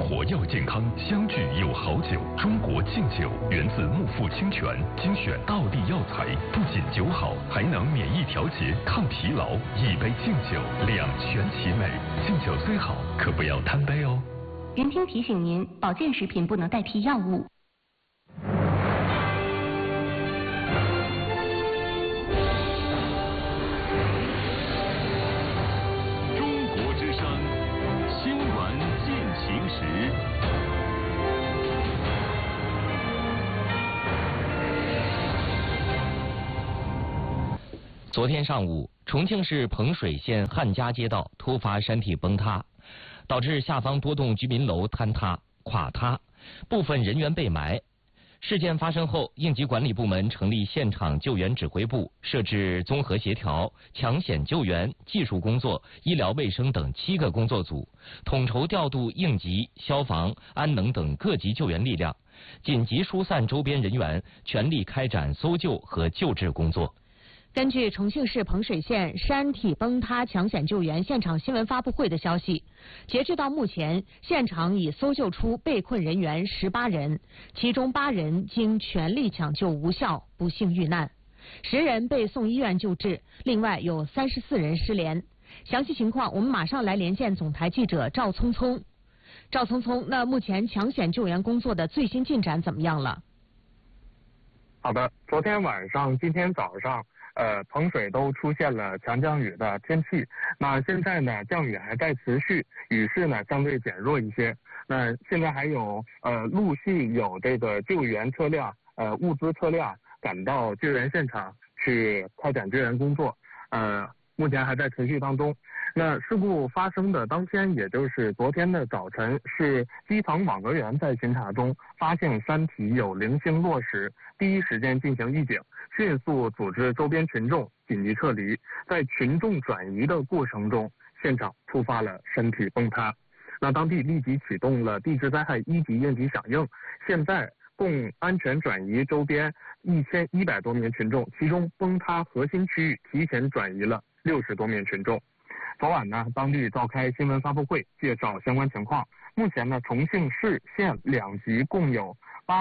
活要健康，相聚有好酒。中国劲酒源自木富清泉，精选道地药材，不仅酒好，还能免疫调节、抗疲劳。一杯劲酒，两全其美。劲酒虽好，可不要贪杯哦。 云听提醒您，保健食品不能代替药物。 昨天上午，重庆市彭水县汉家街道突发山体崩塌，导致下方多栋居民楼坍塌、垮塌，部分人员被埋。事件发生后，应急管理部门成立现场救援指挥部，设置综合协调、抢险救援、技术工作、医疗卫生等7个工作组，统筹调度应急、消防、安能等各级救援力量，紧急疏散周边人员，全力开展搜救和救治工作。 根据重庆市彭水县山体崩塌抢险救援现场新闻发布会的消息，截至到目前，现场已搜救出被困人员18人，其中8人经全力抢救无效，不幸遇难，10人被送医院救治，另外有34人失联。详细情况，我们马上来连线总台记者赵聪聪。赵聪聪，那目前抢险救援工作的最新进展怎么样了？ 好的，昨天晚上、今天早上。彭水都出现了强降雨的天气，那现在呢降雨还在持续，雨势呢相对减弱一些。那现在还有陆续有这个救援车辆、物资车辆赶到救援现场去开展救援工作，目前还在持续当中。那事故发生的当天，也就是昨天的早晨，是基层网格员在巡查中发现山体有零星落石，第一时间进行预警，迅速组织周边群众紧急撤离。在群众转移的过程中，现场突发了山体崩塌。那当地立即启动了地质灾害1级应急响应，现在共安全转移周边1100多名群众，其中崩塌核心区域提前转移了60多名群众。昨晚呢，当地召开新闻发布会，介绍相关情况。目前呢，重庆市县2级共有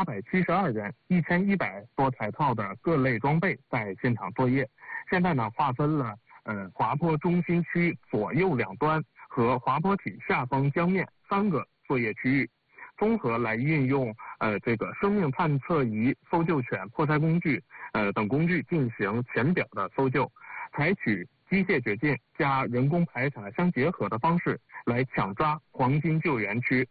872人、1100多台套的各类装备在现场作业。现在呢，划分了滑坡中心区左右两端和滑坡体下方江面3个作业区域，综合来运用这个生命探测仪、搜救犬、破拆工具等工具进行浅表的搜救，采取机械掘进加人工排查相结合的方式来抢抓黄金救援期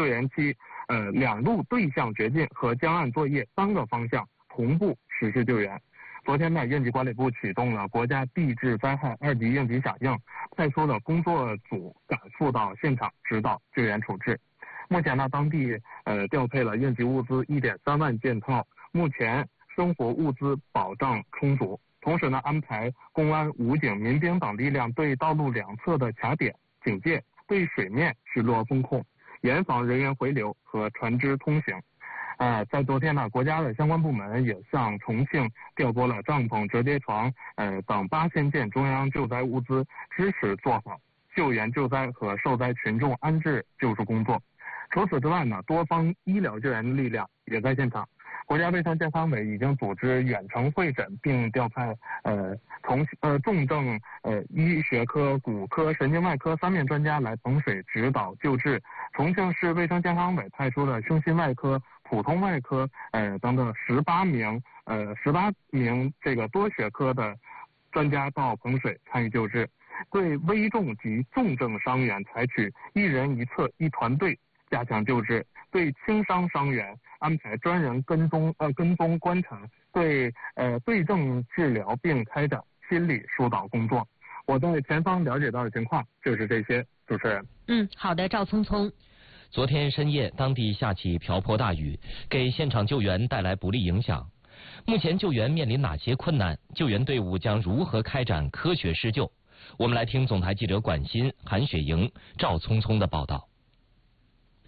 2路对向掘进和江岸作业3个方向同步实施救援。昨天呢，应急管理部启动了国家地质灾害2级应急响应，派出了工作组赶赴到现场指导救援处置。目前呢，当地调配了应急物资1.3万件套，目前生活物资保障充足。同时呢，安排公安、武警、民兵等力量对道路两侧的卡点警戒，对水面巡逻风控，严防人员回流和船只通行。在昨天呢，国家的相关部门也向重庆调拨了帐篷、折叠床等8000件中央救灾物资，支持做好救援救灾和受灾群众安置救助工作。除此之外呢，多方医疗救援力量也在现场。国家卫生健康委已经组织远程会诊，并调派重症医学科、骨科、神经外科3面专家来彭水指导救治。重庆市卫生健康委派出了胸心外科、普通外科等等18名这个多学科的专家到彭水参与救治。对危重及重症伤员采取1人1侧1团队加强救治，对轻伤伤员安排专人跟踪观察，对对症治疗并开展心理疏导工作。我在前方了解到的情况就是这些，主持人。 好的，赵聪聪。 昨天深夜，当地下起瓢泼大雨，给现场救援带来不利影响。目前救援面临哪些困难？救援队伍将如何开展科学施救？我们来听总台记者管鑫、韩雪莹、赵聪聪的报道。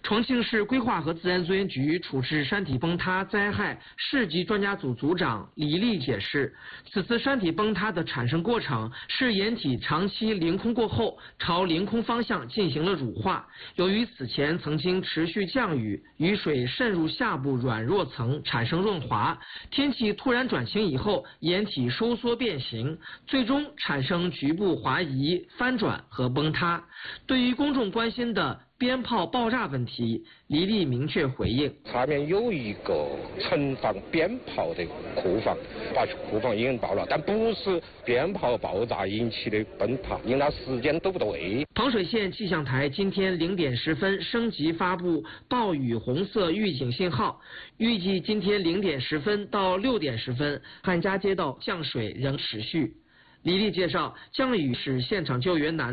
重庆市规划和自然资源局处置山体崩塌灾害市级专家组组长李丽解释，此次山体崩塌的产生过程是岩体长期凌空过后，朝凌空方向进行了乳化。由于此前曾经持续降雨，雨水渗入下部软弱层，产生润滑。天气突然转晴以后，岩体收缩变形，最终产生局部滑移、翻转和崩塌。对于公众关心的鞭炮爆炸问题，李丽明确回应： 下面有一个存放鞭炮的库房，把库房已经爆了，但不是鞭炮爆炸引起的崩塌，因为那时间都不对。 彭水县气象台今天0点10分升级发布暴雨红色预警信号，预计今天0点10分到6点10分，汉家街道降水仍持续。李丽介绍，降雨使现场救援难。